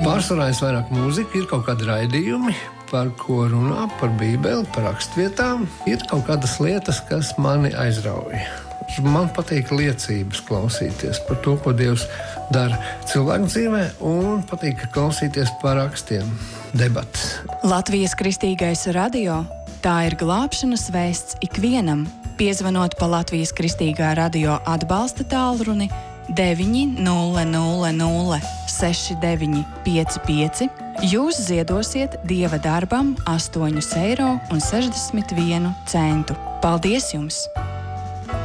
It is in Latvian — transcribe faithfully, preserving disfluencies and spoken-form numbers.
Pārsvarā es vairāk mūzika, ir kaut kādi raidījumi, par ko runā, par Bībeli, par rakstvietām. Ir kaut kādas lietas, kas mani aizrauja. Man patīk liecības klausīties par to, ko Dievs dara cilvēku dzīvē, un patīk klausīties par rakstiem, debatas. Latvijas Kristīgais radio – tā ir glābšanas vēsts ikvienam. Piezvanot pa Latvijas Kristīgā radio atbalsta tālruni deviņi nulle nulle nulle seši deviņi pieci pieci, jūs ziedosiet Dieva darbam astoņus eiro un sešdesmit vienu centu. Paldies jums!